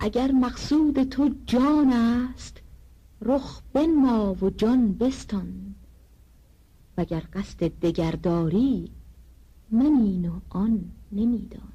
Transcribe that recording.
اگر مقصود تو جان است، رخ بنما و جان بستان. وگر قصد دگر داری، من این و آن نمیدان.